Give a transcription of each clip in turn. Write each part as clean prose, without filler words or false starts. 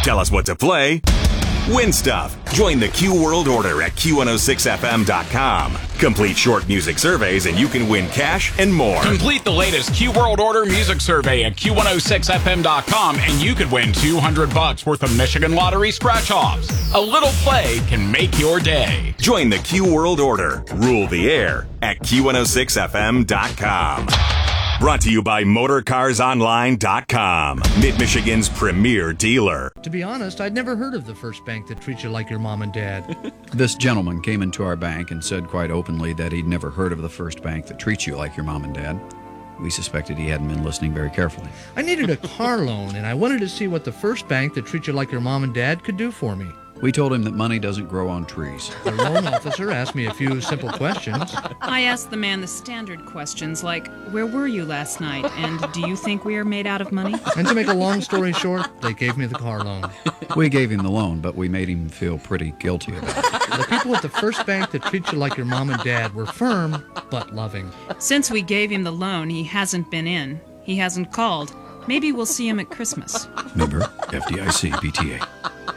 Tell us what to play. Win stuff. Join the Q World Order at Q106FM.com. Complete short music surveys and you can win cash and more. Complete the latest Q World Order music survey at Q106FM.com and you could win $200 worth of Michigan Lottery scratch-offs. A little play can make your day. Join the Q World Order. Rule the air at Q106FM.com. Brought to you by MotorCarsOnline.com, Mid-Michigan's premier dealer. To be honest, I'd never heard of the first bank that treats you like your mom and dad. This gentleman came into our bank and said quite openly that he'd never heard of the first bank that treats you like your mom and dad. We suspected he hadn't been listening very carefully. I needed a car loan, and I wanted to see what the first bank that treats you like your mom and dad could do for me. We told him that money doesn't grow on trees. The loan officer asked me a few simple questions. I asked the man the standard questions like, where were you last night? And do you think we are made out of money? And to make a long story short, they gave me the car loan. We gave him the loan, but we made him feel pretty guilty about it. The people at the first bank that treat you like your mom and dad were firm, but loving. Since we gave him the loan, he hasn't been in. He hasn't called. Maybe we'll see him at Christmas. Member, FDIC, BTA.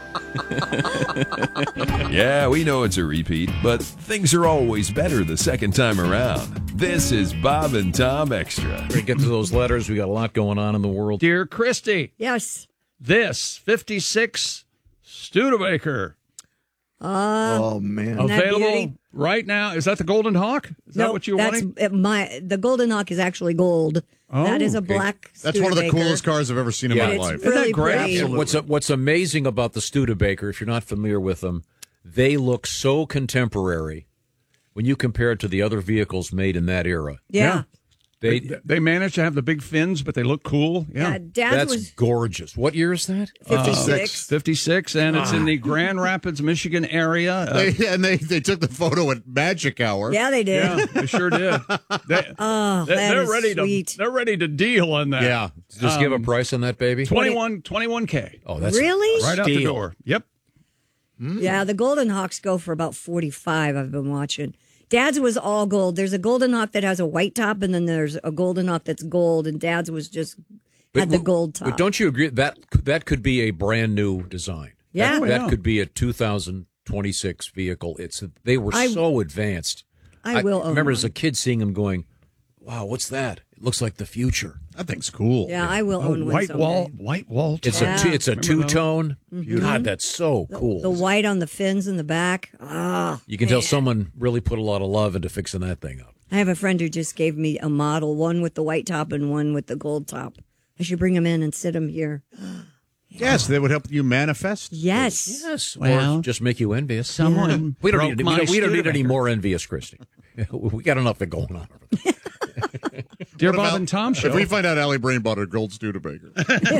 Yeah, we know it's a repeat, but things are always better the second time around. This is Bob and Tom Extra. We're get to those letters. We got a lot going on in the world. Dear Christy. Yes. This 56 Studebaker. Oh, man. Available right now. Is that the Golden Hawk? Is that what you're wanting? The Golden Hawk is actually gold. Oh, that is a black Studebaker. That's one of the coolest cars I've ever seen in my life. Really Isn't that great? pretty. What's amazing about the Studebaker, if you're not familiar with them, they look so contemporary when you compare it to the other vehicles made in that era. Yeah. They managed to have the big fins, but they look cool. Yeah. That's gorgeous. What year is that? 56. 56, and it's in the Grand Rapids, Michigan area. They took the photo at Magic Hour. Yeah, they did. Yeah, they sure did. They're ready sweet. They're ready to deal on that. Yeah. Just give a price on that baby? 21K. Oh, that's Really? Right out the door. Yep. Yeah, the Golden Hawks go for about 45. I've been watching. Dad's was all gold. There's a Golden Hawk that has a white top, and then there's a Golden Hawk that's gold, and Dad's was just had the gold top. But don't you agree that could be a brand new design? Yeah. That could be a 2026 vehicle. They were so advanced. I will own remember one. as a kid seeing them going, wow, what's that? It looks like the future. That thing's cool. Yeah, I will own one White someday. wall. It's a two-tone. God, that's so cool. The white on the fins in the back. You can tell someone really put a lot of love into fixing that thing up. I have a friend who just gave me a model, one with the white top and one with the gold top. I should bring him in and sit him here. Yes, they would help you manifest. Yes. Yes. Well, or just make you envious. Someone We don't broke need, my we don't need any Studebaker. more envious, Christy. We got enough going on over there. Dear What Bob about and Tom show. If we find out Allie Brain bought a gold Studebaker.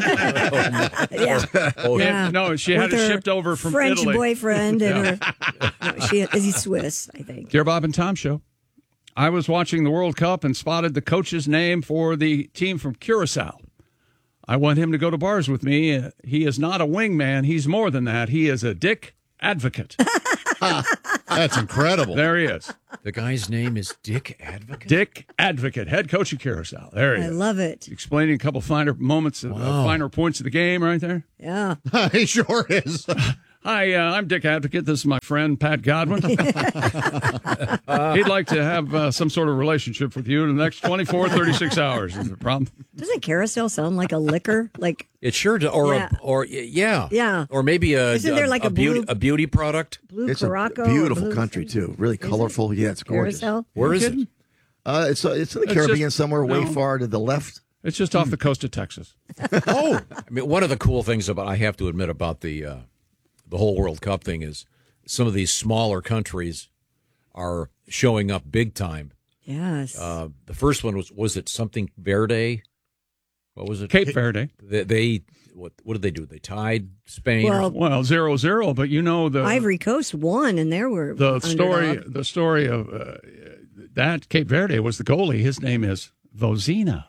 Yeah. No, she had With it her shipped over from French Italy. boyfriend and her. No, he's Swiss, I think. Dear Bob and Tom show. I was watching the World Cup and spotted the coach's name for the team from Curacao. I want him to go to bars with me. He is not a wingman. He's more than that. He is a dick advocate. That's incredible. There he is. The guy's name is Dick Advocate? Dick Advocate, head coach of Curacao. There he I is. love it. Explaining a couple finer moments, finer points of the game right there. Yeah. He sure is. Hi, I'm Dick Advocate. This is my friend, Pat Godwin. He'd like to have some sort of relationship with you in the next 24, 36 hours. Is there a problem? Doesn't carousel sound like a liquor? Like It sure does. Yeah. Yeah. Or maybe Isn't there like a blue- beauty product. blue It's Caraco. a beautiful blue country too. Really colorful. Yeah, it's gorgeous. Carousel? Where is it? It's in the It's Caribbean just- somewhere way no. far to the left. It's just off the coast of Texas. I mean, one of the cool things I have to admit about the whole World Cup thing is some of these smaller countries are showing up big time. Yes. The first one was it something Verde? What was it? Cape Verde. They what did they do? They tied Spain. Well, Well, 0-0, but you know the Ivory Coast won, and there were the story. underdog. The story of that Cape Verde was the goalie. His name is Vozina.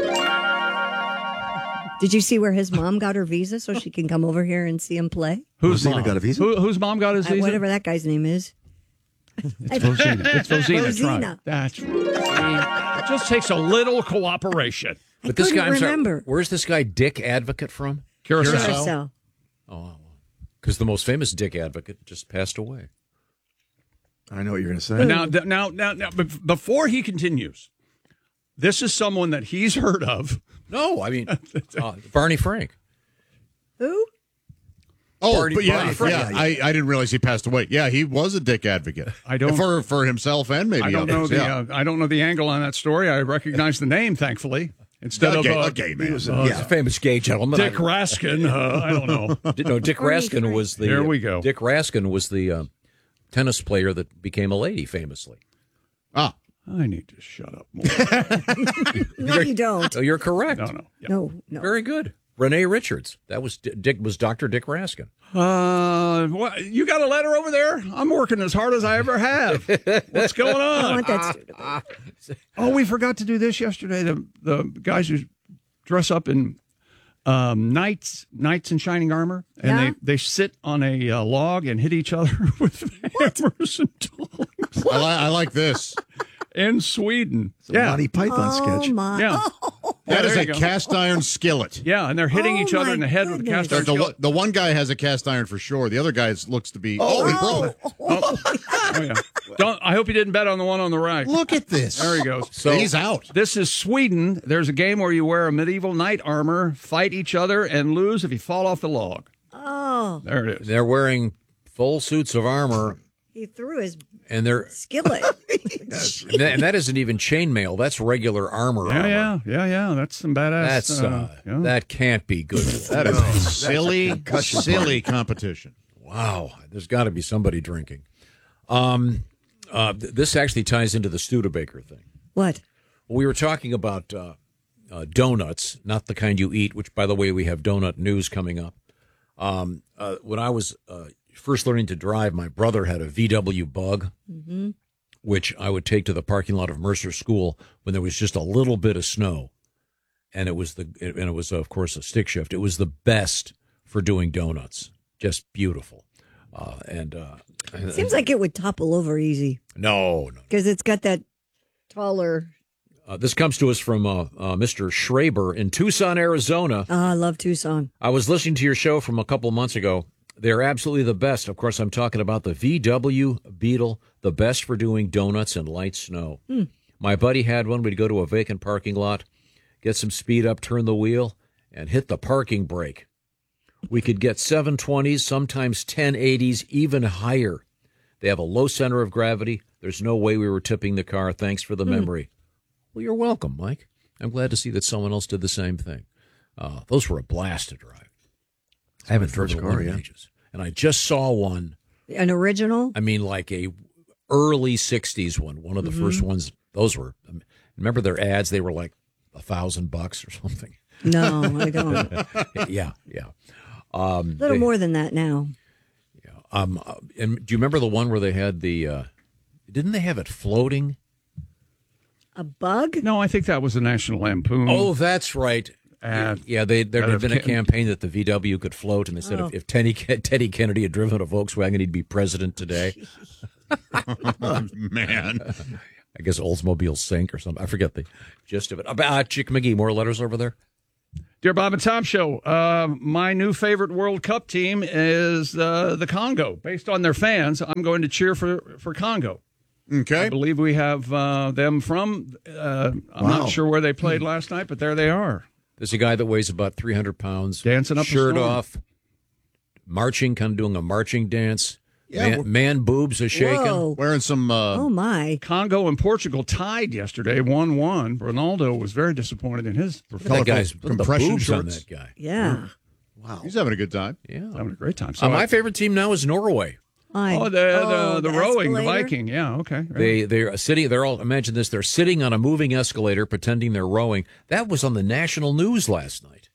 Did you see where his mom got her visa so she can come over here and see him play? Whose Vozina mom got a visa? Whose mom got his visa? Whatever that guy's name is. It's Vozina. It's Vozina. Vozina. Tribe. That's right. It just takes a little cooperation. But this couldn't guy, I'm sorry, remember. where's this guy Dick Advocate from? Curacao. Carousel. Oh, because the most famous Dick Advocate just passed away. I know what you're going to say. Now, before he continues, this is someone that he's heard of. No, I mean, Barney Frank. Who? Oh, Barney I didn't realize he passed away. Yeah, he was a dick advocate. I don't for himself and maybe I don't know others. I don't know the angle on that story. I recognize the name, thankfully. Instead of a gay man. He's a famous gay gentleman. Dick Raskin. I don't know. No, Dick Raskin was the. There we go. Dick Raskin was the tennis player that became a lady famously. Ah, I need to shut up more. No, you don't. Oh, you're correct. No. Yeah. No. Very good. Renee Richards. That was Dr. Dick Raskin. What, you got a letter over there? I'm working as hard as I ever have. What's going on? I want that Studebaker. Oh, we forgot to do this yesterday. The guys who dress up in knights in shining armor, and they sit on a log and hit each other with hammers and tongs. I like this. In Sweden. It's a Monty Python sketch. Oh, my. Yeah. That is there a you go. cast iron skillet. Yeah, and they're hitting each other in the head with a cast iron skillet. The one guy has a cast iron for sure. The other guy looks to be. Oh, he broke. Oh, yeah. I hope you didn't bet on the one on the right. Look at this. There he goes. So he's out. This is Sweden. There's a game where you wear a medieval knight armor, fight each other, and lose if you fall off the log. Oh. There it is. They're wearing full suits of armor, He threw his and they're skillet. and that isn't even chainmail. That's regular armor. Yeah. That's some badass. That's that can't be good. That is a silly competition. Wow, there's got to be somebody drinking. This actually ties into the Studebaker thing. What? We were talking about donuts, not the kind you eat, which, by the way, we have donut news coming up. When I was first learning to drive, my brother had a VW Bug, which I would take to the parking lot of Mercer School when there was just a little bit of snow, and it was of course a stick shift. It was the best for doing donuts, just beautiful. It seems like it would topple over easy. No. Because it's got that taller. This comes to us from Mr. Schraber in Tucson, Arizona. Oh, I love Tucson. I was listening to your show from a couple months ago. They're absolutely the best. Of course, I'm talking about the VW Beetle, the best for doing donuts and light snow. My buddy had one. We'd go to a vacant parking lot, get some speed up, turn the wheel, and hit the parking brake. We could get 720s, sometimes 1080s, even higher. They have a low center of gravity. There's no way we were tipping the car. Thanks for the memory. Well, you're welcome, Mike. I'm glad to see that someone else did the same thing. Those were a blast to drive. I haven't driven one in ages. And I just saw one. An original? I mean, like a early 60s one of the first ones. Those were, remember their ads? They were like $1,000 or something. No, I don't. Yeah. A little more than that now. Yeah. And do you remember the one where they had the, didn't they have it floating? A bug? No, I think that was the National Lampoon. Oh, that's right. There had been a campaign that the VW could float, and they said if Teddy Kennedy had driven a Volkswagen, he'd be president today. Oh, man. I guess Oldsmobile sink or something. I forget the gist of it. Chick McGee, more letters over there? Dear Bob and Tom Show, my new favorite World Cup team is the Congo. Based on their fans, I'm going to cheer for Congo. Okay. I believe we have them from, I'm not sure where they played last night, but there they are. There's a guy that weighs about 300 pounds. Dancing up shirt the storm. off, marching, kind of doing a marching dance. Yeah, man boobs are shaking. Whoa. Wearing some. Oh, my. Congo and Portugal tied yesterday, 1-1. Ronaldo was very disappointed in his That guy's the compression boobs on shorts. that guy. Yeah. Wow. He's having a good time. Yeah. Having a great time. So My favorite team now is Norway. The rowing, the escalator? Viking. Yeah, okay. They're sitting. They're all. Imagine this. They're sitting on a moving escalator, pretending they're rowing. That was on the national news last night.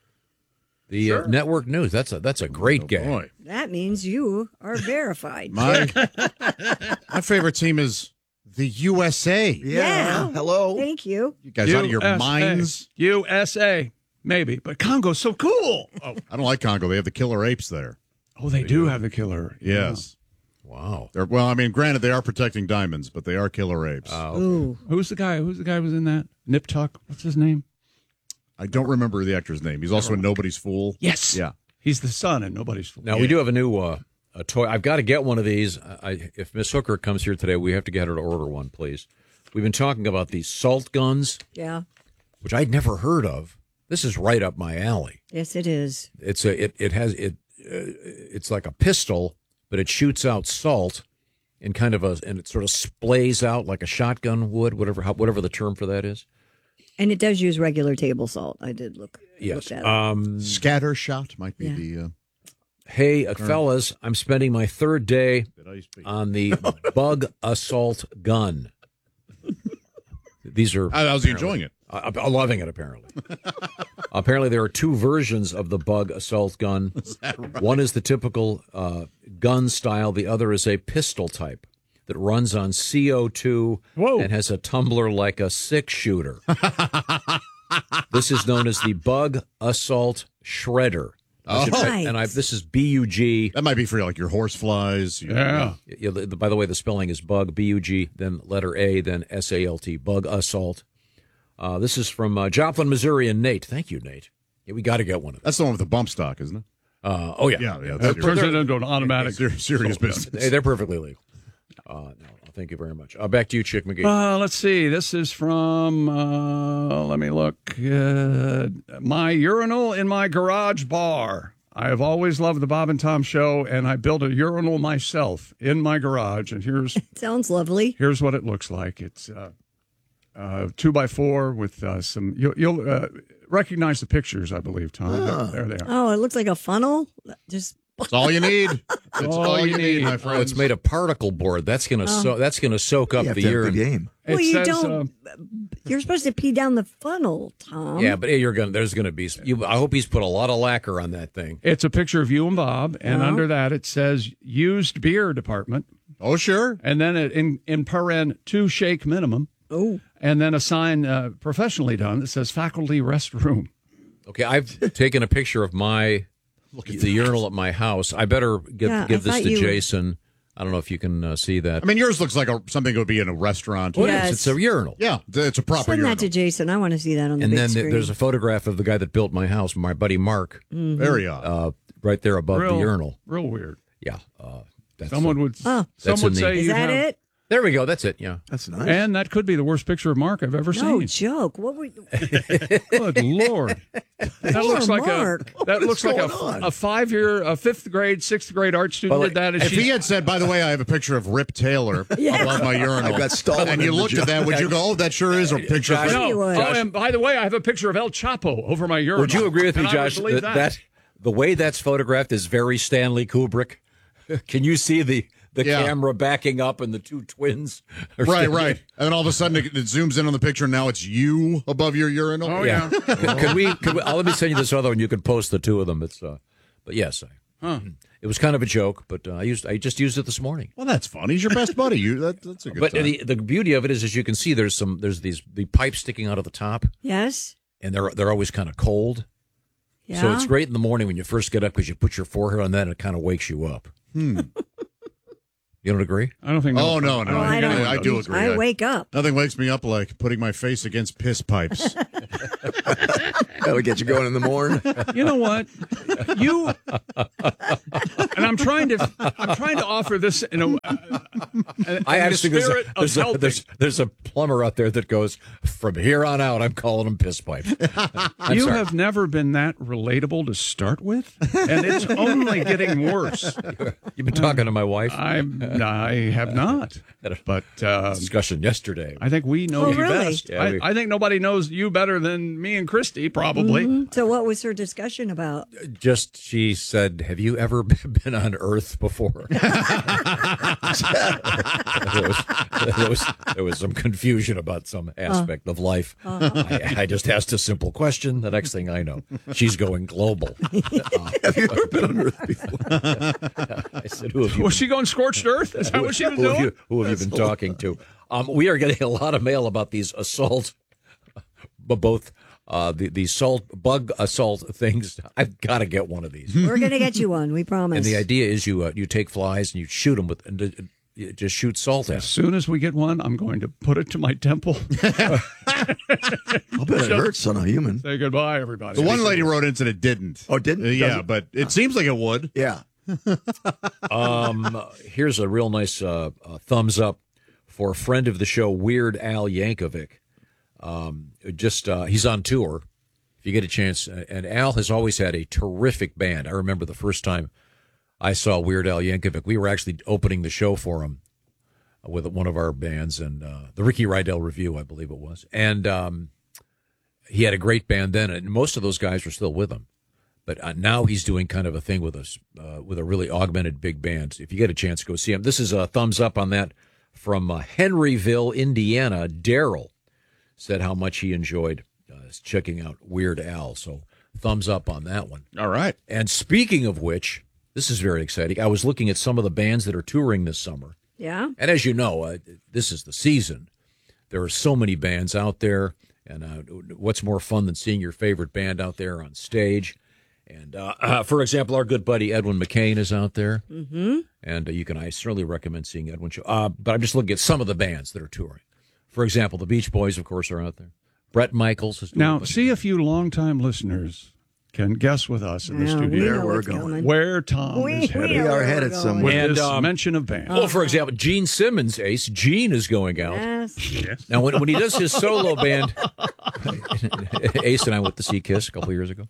The network news. That's a great game. Boy. That means you are verified. My favorite team is the USA. Yeah. Hello. Thank you. You guys out of your minds? USA, maybe. But Congo's so cool. Oh, I don't like Congo. They have the killer apes there. they do have the killer. Yes. Wow. Granted, they are protecting diamonds, but they are killer apes. Ooh. Who's the guy who was in that? Nip Tuck. What's his name? I don't remember the actor's name. He's also in Nobody's Fool. Yes. Yeah. He's the son and nobody's fool. Now, we do have a new a toy. I've got to get one of these. If Miss Hooker comes here today, we have to get her to order one, please. We've been talking about these salt guns. Yeah. Which I'd never heard of. This is right up my alley. Yes, it is. It's like a pistol, but it shoots out salt in kind of and it sort of splays out like a shotgun would, whatever the term for that is. And it does use regular table salt. I did look. Yes. Look at it. Scatter shot might be the. Hey, fellas, I'm spending my third day on the bug assault gun. These are. How's he enjoying it? I'm loving it, apparently. Apparently, there are two versions of the bug assault gun. Is that right? One is the typical gun style. The other is a pistol type that runs on CO2 and has a tumbler like a 6-shooter. This is known as the bug assault shredder. This is BUG. That might be for like your horse flies. Yeah. By the way, the spelling is bug, BUG, then letter A, then SALT, bug assault. This is from Joplin, Missouri, and Nate. Thank you, Nate. Yeah, we got to get one of them. That's the one with the bump stock, isn't it? Oh, yeah. Yeah. It turns it into an automatic. Serious business. They're perfectly legal. No, thank you very much. Back to you, Chick McGee. Let's see. This is from, let me look. My urinal in my garage bar. I have always loved the Bob and Tom show, and I built a urinal myself in my garage. And here's sounds lovely. Here's what it looks like. It's 2x4 with some. You'll recognize the pictures, I believe, Tom. There they are. Oh, it looks like a funnel. That's all you need. That's all you need, my friend. Oh, it's made of particle board. That's gonna soak up the urine. Game. Well, you don't. You're supposed to pee down the funnel, Tom. Yeah, but there's gonna be. I hope he's put a lot of lacquer on that thing. It's a picture of you and Bob, and under that it says used beer department. Oh, sure. And then in paren 2 shake minimum. Oh. And then a sign professionally done that says faculty restroom. Okay, I've taken a picture of the urinal at my house. I better give this to Jason. I don't know if you can see that. I mean, yours looks like something that would be in a restaurant. Yes. It's a urinal. Yeah, it's a proper Send urinal. that to Jason. I want to see that on the and big then screen. there's a photograph of the guy that built my house, my buddy Mark. Mm-hmm. Very odd. Right there above the urinal. Real weird. Yeah. Someone would say is that it? There we go. That's it. Yeah. That's nice. And that could be the worst picture of Mark I've ever No seen. joke. What were? Good Lord. That looks like Mark. a 5-year, a 5th grade, 6th grade art student did that. If he had said, by the way, I have a picture of Rip Taylor above my urinal, I got Stalin and you in the looked at that, would you go, oh, that sure is a picture of you would. Oh, and by the way, I have a picture of El Chapo over my urinal. Would you agree with me, And I would Josh, believe that the way that's photographed is very Stanley Kubrick? Can you see the camera backing up and the two twins? Right. And then all of a sudden it zooms in on the picture, and now it's you above your urinal. Oh, yeah. Could we let me send you this other one. You can post the two of them. It's but yes, it was kind of a joke, but I just used it this morning. Well, that's fun. He's your best buddy. That's a good But time. the beauty of it is, as you can see, there's the pipes sticking out of the top, Yes. and they're always kind of cold. Yeah. So it's great in the morning when you first get up because you put your forehead on that and it kind of wakes you up. You don't agree? I don't think. Oh, no. I I do agree. I wake up. Nothing wakes me up like putting my face against piss pipes. That'll get you going in the morning. You know what? And I'm trying to offer this in a. I actually think spirit of helping. there's a plumber out there that goes, from here on out, I'm calling them piss pipes. You have never been that relatable to start with, and it's only getting worse. You've been talking to my wife? I have not. But discussion yesterday. I think we know you really? best. Yeah, I think nobody knows you better than me and Christy, probably. Mm-hmm. So what was her discussion about? Just, she said, have you ever been on Earth before? there was some confusion about some aspect of life. I just asked a simple question. The next thing I know, she's going global. Have you ever been on Earth before? I said, who have you Was she going scorched earth? Is that what she was doing? Who have you been talking to? We are getting a lot of mail about these assault, both the bug assault things. I've got to get one of these. We're going to get you one. We promise. And the idea is you take flies and you shoot them with. And you just shoot salt at As it. soon as we get one, I'm going to put it to my temple. I'll bet it hurts on a human. Say goodbye, everybody. The one lady wrote in said it didn't. Oh, it didn't? Yeah, Doesn't- but it seems like it would. Yeah. Here's a real nice thumbs up for a friend of the show, Weird Al Yankovic. He's on tour. If you get a chance, and Al has always had a terrific band. I remember the first time I saw Weird Al Yankovic. We were actually opening the show for him with one of our bands, and the Ricky Rydell Review, I believe it was. And he had a great band then, and most of those guys were still with him. But now he's doing kind of a thing with us, with a really augmented big band. If you get a chance, go see him. This is a thumbs up on that from Henryville, Indiana. Daryl said how much he enjoyed checking out Weird Al. So thumbs up on that one. All right. And speaking of which, this is very exciting. I was looking at some of the bands that are touring this summer. Yeah. And as you know, this is the season. There are so many bands out there. And what's more fun than seeing your favorite band out there on stage? And, for example, our good buddy Edwin McCain is out there. Mm-hmm. And I certainly recommend seeing Edwin show. But I'm just looking at some of the bands that are touring. For example, the Beach Boys, of course, are out there. Brett Michaels is Now, see if you longtime listeners can guess with us in the studio where Tom is headed. We are headed somewhere. With this mention of bands. Well, for example, Gene Simmons, Ace. Gene is going out. Yes. Now, when he does his solo band, Ace and I went to see Kiss a couple years ago.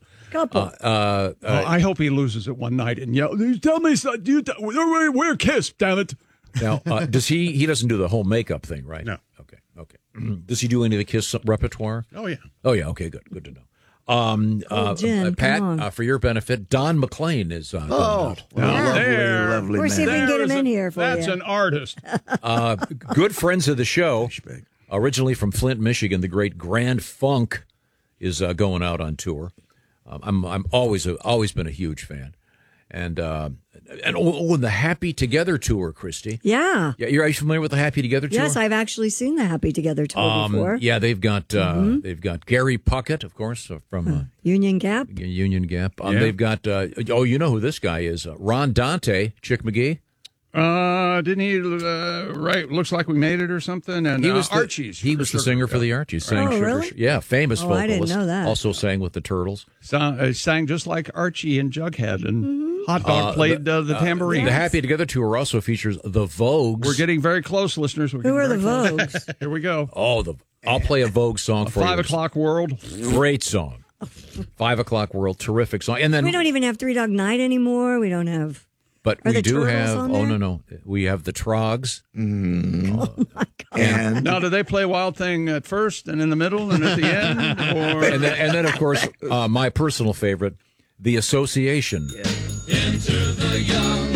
I hope he loses it one night and yell, tell me, we're Kiss, damn it. Now, does he doesn't do the whole makeup thing, right? No. Okay. Does he do any of the Kiss repertoire? Oh, yeah. Okay, good to know. Jen, Pat, for your benefit, Don McLean is going out. Lovely We're man. see if we can get him in here for That's you. an artist. Good friends of the show, originally from Flint, Michigan, the great Grand Funk is going out on tour. I'm always been a huge fan, and the Happy Together tour, Christy. Yeah. Yeah, are you familiar with the Happy Together tour? Yes, I've actually seen the Happy Together tour before. Yeah, they've got Gary Puckett, of course, from Union Gap. Union Gap. They've got you know who this guy is? Ron Dante, Chick McGee. Didn't he write Looks Like We Made It or something? And He was Archie's. He was the singer for the Archies. Sang Oh, Sugar really? Yeah, famous vocalist. I didn't know that. Also sang with the Turtles. Sang just like Archie and Jughead, and Hot Dog played the tambourine. The Happy Together tour also features the Vogues. We're getting very close, listeners. Who are the Vogues? Here we go. Oh, I'll play a Vogue song for 5 you. O'Clock World. Great song. 5 O'Clock World, terrific song. And then We don't even have Three Dog Night anymore. We don't have. But Are we the do Turtles have. on Oh there? no, we have the Trogs. Oh my God. And Now, do they play Wild Thing at first and in the middle and at the end? Or And then of course, my personal favorite, the Association. Enter the young.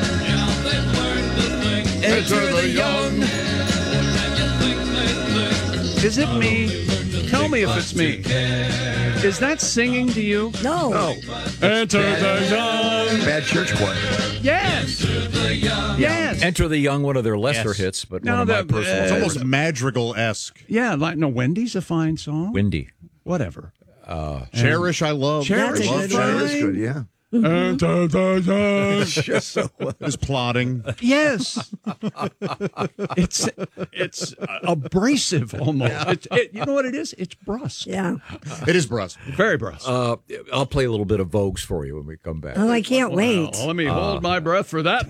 Is it me? Tell me if it's me. Is that singing to you? No. Enter the young. bad church choir. Yes. Yes. Enter the Young, one of their lesser Yes. hits, but Now one of my that- personal It's favorites. almost madrigal-esque. Yeah, like no, Wendy's a fine song. Windy. Whatever. Cherish, I love. Cherish That's a is good That one. is good, yeah. Enter the young. Just so Is plotting. Yes. It's abrasive almost. You know what it is? It's brusque. Yeah. It is brusque. Very brusque. I'll play a little bit of Vogues for you when we come back. Oh, I can't wait. Well, let me hold my breath for that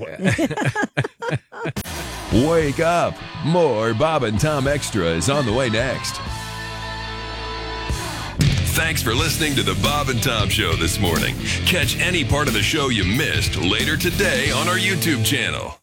one. Wake up. More Bob and Tom Extra is on the way next. Thanks for listening to the Bob and Tom Show this morning. Catch any part of the show you missed later today on our YouTube channel.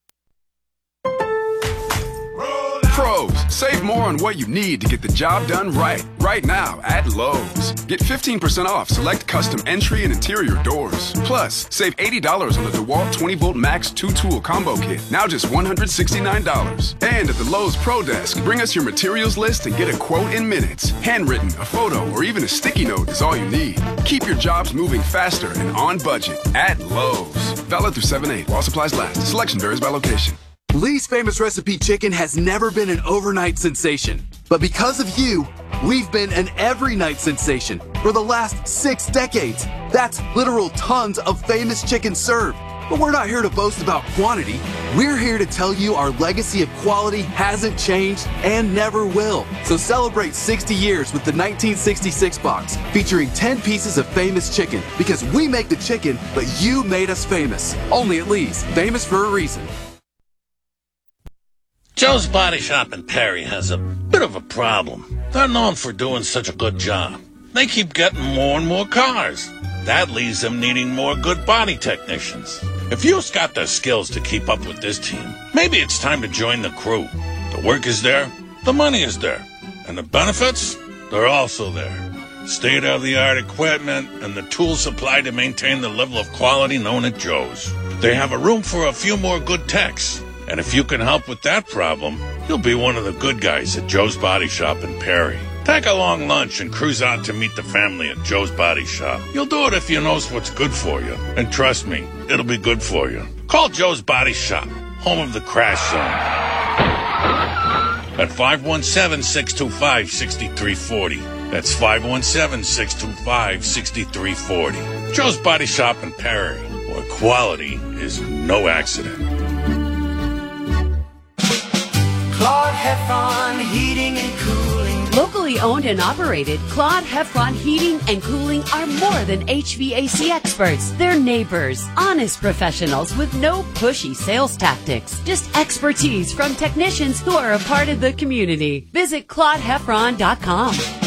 Pros, save more on what you need to get the job done right now at Lowe's. Get 15% off select custom entry and interior doors. Plus, save $80 on the DeWalt 20-volt Max 2-tool combo kit, now just $169. And at the Lowe's Pro Desk, bring us your materials list and get a quote in minutes. Handwritten, a photo, or even a sticky note is all you need. Keep your jobs moving faster and on budget at Lowe's. Valid through 7/8 while supplies last. Selection varies by location. Lee's Famous Recipe Chicken has never been an overnight sensation. But because of you, we've been an every night sensation for the last 6 decades. That's literal tons of famous chicken served. But we're not here to boast about quantity. We're here to tell you our legacy of quality hasn't changed and never will. So celebrate 60 years with the 1966 box, featuring 10 pieces of famous chicken, because we make the chicken, but you made us famous. Only at Lee's, famous for a reason. Joe's Body Shop in Perry has a bit of a problem. They're known for doing such a good job. They keep getting more and more cars. That leaves them needing more good body technicians. If you've got the skills to keep up with this team, maybe it's time to join the crew. The work is there, the money is there, and the benefits, they're also there. State-of-the-art equipment and the tools supplied to maintain the level of quality known at Joe's. They have a room for a few more good techs. And if you can help with that problem, you'll be one of the good guys at Joe's Body Shop in Perry. Take a long lunch and cruise out to meet the family at Joe's Body Shop. You'll do it if you know what's good for you. And trust me, it'll be good for you. Call Joe's Body Shop, home of the Crash Zone, at 517-625-6340. That's 517-625-6340. Joe's Body Shop in Perry, where quality is no accident. Claude Heffron Heating and Cooling. Locally owned and operated, Claude Heffron Heating and Cooling are more than HVAC experts. They're neighbors, honest professionals with no pushy sales tactics. Just expertise from technicians who are a part of the community. Visit ClaudeHeffron.com.